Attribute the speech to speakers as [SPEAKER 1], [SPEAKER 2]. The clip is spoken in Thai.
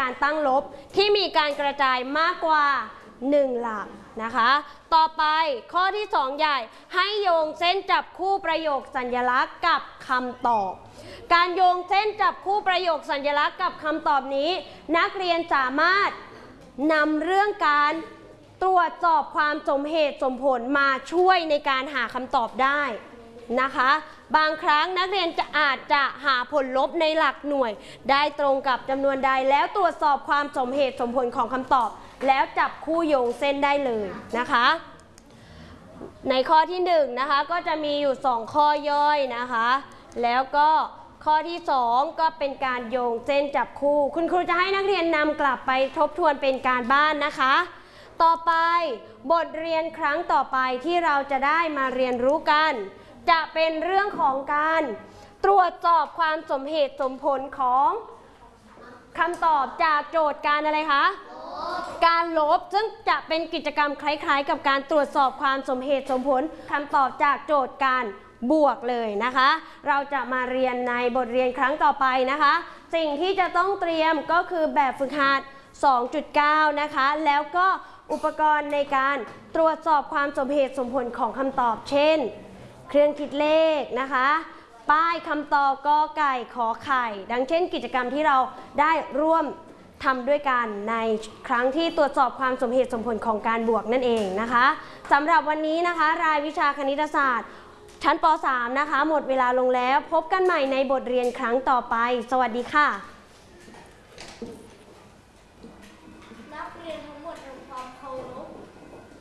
[SPEAKER 1] การตั้งลบที่มีการกระจายมากกว่า1หลักนะคะต่อไปข้อที่2ใหญ่ให้โยงเส้นจับคู่ประโยคสัญลักษณ์กับคำตอบการโยงเส้นจับคู่ประโยคสัญลักษณ์กับคำตอบนี้นักเรียนสามารถนำเรื่องการตรวจสอบความสมเหตุสมผลมาช่วยในการหาคำตอบได้นะคะบางครั้งนักเรียนอาจจะหาผลลบในหลักหน่วยได้ตรงกับจำนวนใดแล้วตรวจสอบความสมเหตุสมผลของคำตอบแล้วจับคู่โยงเส้นได้เลยนะคะในข้อที่1นะคะก็จะมีอยู่2ข้อย่อยนะคะแล้วก็ข้อที่2ก็เป็นการโยงเส้นจับคู่คุณครูจะให้นักเรียนนำกลับไปทบทวนเป็นการบ้านนะคะต่อไปบทเรียนครั้งต่อไปที่เราจะได้มาเรียนรู้กันจะเป็นเรื่องของการตรวจสอบความสมเหตุสมผลของคำตอบจากโจทย์การอะไรคะการลบซึ่งจะเป็นกิจกรรมคล้ายๆกับการตรวจสอบความสมเหตุสมผลคำตอบจากโจทย์การบวกเลยนะคะเราจะมาเรียนในบทเรียนครั้งต่อไปนะคะสิ่งที่จะต้องเตรียมก็คือแบบฝึกหัด 2.9 นะคะแล้วก็อุปกรณ์ในการตรวจสอบความสมเหตุสมผลของคำตอบเช่นเครื่องคิดเลขนะคะป้ายคำตอบกอไก่ขอไข่ดังเช่นกิจกรรมที่เราได้ร่วมทำด้วยกันในครั้งที่ตรวจสอบความสมเหตุสมผลของการบวกนั่นเองนะคะสำหรับวันนี้นะคะรายวิชาคณิตศาสตร์ชั้นป .3 นะคะหมดเวลาลงแล้วพบกันใหม่ในบทเรียนครั้งต่อไปสวัสดีค่ะ